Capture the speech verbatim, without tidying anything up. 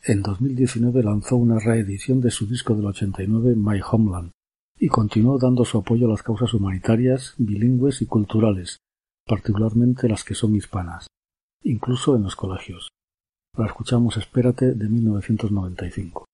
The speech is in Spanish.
En dos mil diecinueve lanzó una reedición de su disco del ochenta y nueve, My Homeland, y continuó dando su apoyo a las causas humanitarias, bilingües y culturales, particularmente las que son hispanas, incluso en los colegios. La escuchamos Espérate de mil novecientos noventa y cinco.